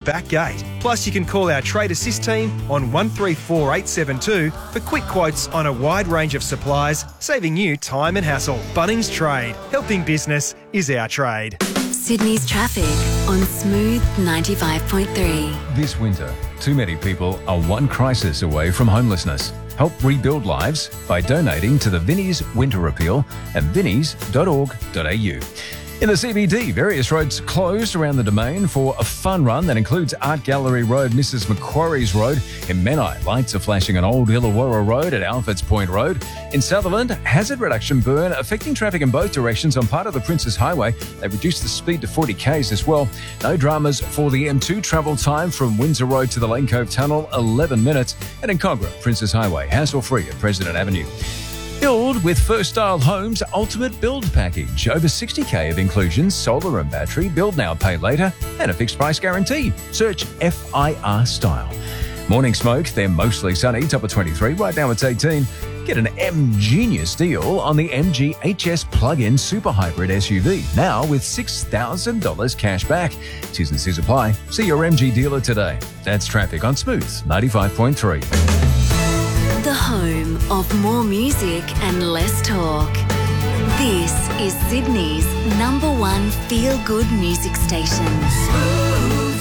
back gate. Plus, you can call our Trade Assist team on 134872 for quick quotes on a wide range of supplies, saving you time and hassle. Bunnings Trade. Helping business is our trade. Sydney's traffic on Smooth 95.3. This winter, too many people are one crisis away from homelessness. Help rebuild lives by donating to the Vinnie's Winter Appeal at vinnies.org.au. In the CBD, various roads closed around the Domain for a fun run that includes Art Gallery Road, Mrs Macquarie's Road. In Menai, lights are flashing on Old Illawarra Road at Alfords Point Road. In Sutherland, hazard reduction burn affecting traffic in both directions on part of the Princes Highway. They've reduced the speed to 40 k's as well. No dramas for the M2 travel time from Windsor Road to the Lane Cove Tunnel, 11 minutes. And in Cogra, Princes Highway, hassle-free at President Avenue. Build with First Style Homes Ultimate Build Package. Over 60k of inclusions, solar and battery, build now, pay later, and a fixed price guarantee. Search FIR Style. Morning smoke, they're mostly sunny, top of 23. Right now it's 18. Get an M-Genius deal on the MG HS plug-in super hybrid SUV. Now with $6,000 cash back. T's and C's apply. See your MG dealer today. That's traffic on Smooth 95.3. The home of more music and less talk. This is Sydney's #1 feel-good music station. Smooth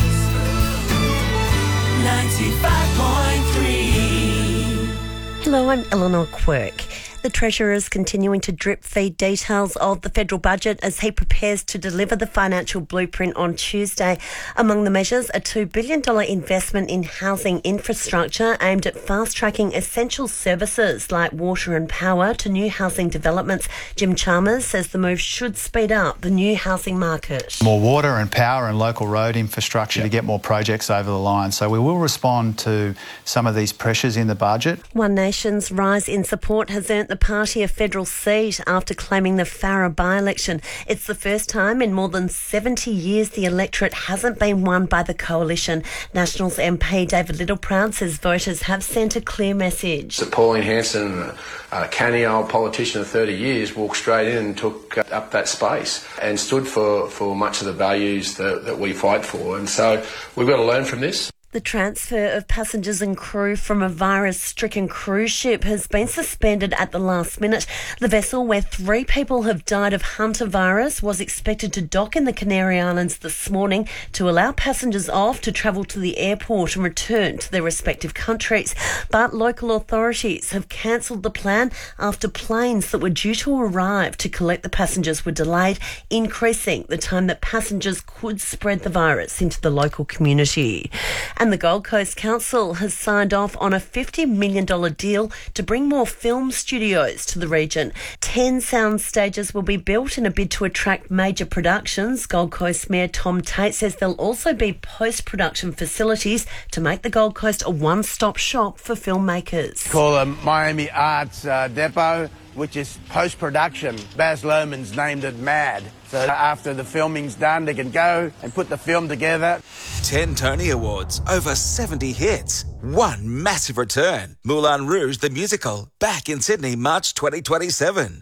95.3. Hello, I'm Eleanor Quirk. The Treasurer is continuing to drip feed details of the federal budget as he prepares to deliver the financial blueprint on Tuesday. Among the measures, a $2 billion investment in housing infrastructure aimed at fast-tracking essential services like water and power to new housing developments. Jim Chalmers says the move should speed up the new housing market. More water and power and local road infrastructure to get more projects over the line. So we will respond to some of these pressures in the budget. One Nation's rise in support has earned the party a federal seat after claiming the Farrer by-election. It's the first time in more than 70 years the electorate hasn't been won by the coalition. Nationals MP David Littleproud says voters have sent a clear message. Pauline Hanson, a canny old politician of 30 years, walked straight in and took up that space and stood for much of the values that we fight for. And so we've got to learn from this. The transfer of passengers and crew from a virus-stricken cruise ship has been suspended at the last minute. The vessel, where 3 people have died of Hunter virus, was expected to dock in the Canary Islands this morning to allow passengers off to travel to the airport and return to their respective countries. But local authorities have cancelled the plan after planes that were due to arrive to collect the passengers were delayed, increasing the time that passengers could spread the virus into the local community. And the Gold Coast Council has signed off on a $50 million deal to bring more film studios to the region. 10 sound stages will be built in a bid to attract major productions. Gold Coast Mayor Tom Tate says there'll also be post-production facilities to make the Gold Coast a one-stop shop for filmmakers. Call them Miami Arts Depot, which is post-production. Baz Luhrmann's named it MAD. So after the filming's done, they can go and put the film together. 10 Tony Awards, over 70 hits, one massive return. Moulin Rouge the Musical, back in Sydney, March 2027.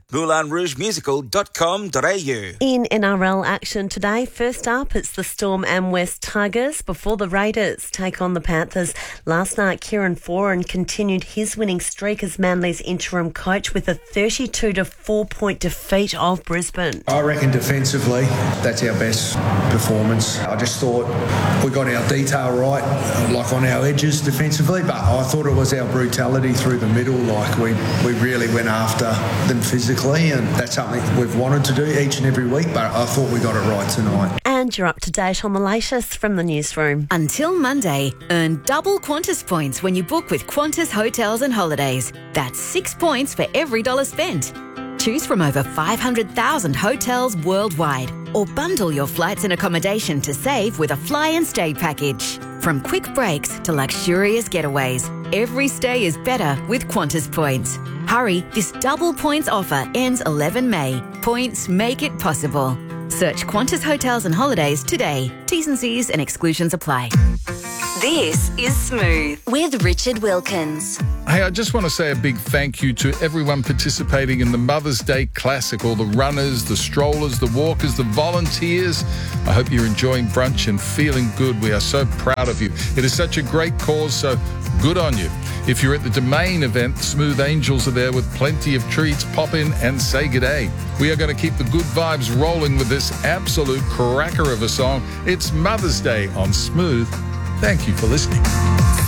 MoulinRougeMusical.com.au. In NRL action today, first up, it's the Storm and West Tigers before the Raiders take on the Panthers. Last night, Kieran Foran continued his winning streak as Manly's interim coach with a 32-4 point defeat of Brisbane. I reckon defensively, that's our best performance. I just thought we got our detail right, like on our edges defensively, but I thought it was our brutality through the middle, like we really went after them physically, and that's something we've wanted to do each and every week, but I thought we got it right tonight. And you're up to date on the latest from the newsroom. Until Monday, earn double Qantas points when you book with Qantas Hotels and Holidays. That's 6 points for every $1 spent. Choose from over 500,000 hotels worldwide, or bundle your flights and accommodation to save with a fly and stay package. From quick breaks to luxurious getaways, every stay is better with Qantas points. Hurry, this double points offer ends 11 May. Points make it possible. Search Qantas Hotels and Holidays today. T's and C's and exclusions apply. This is Smooth with Richard Wilkins. Hey, I just want to say a big thank you to everyone participating in the Mother's Day Classic, all the runners, the strollers, the walkers, the volunteers. I hope you're enjoying brunch and feeling good. We are so proud of you. It is such a great cause, so good on you. If you're at the Domain event, Smooth Angels are there with plenty of treats. Pop in and say g'day. We are going to keep the good vibes rolling with this absolute cracker of a song. It's Mother's Day on Smooth. Thank you for listening.